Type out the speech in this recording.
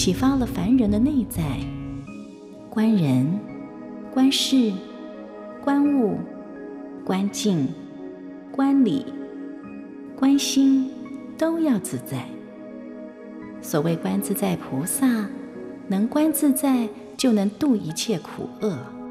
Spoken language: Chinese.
启发了凡人的内在，观人、观事、观物、观境、观理、观心，都要自在。所谓观自在菩萨，能观自在，就能度一切苦厄。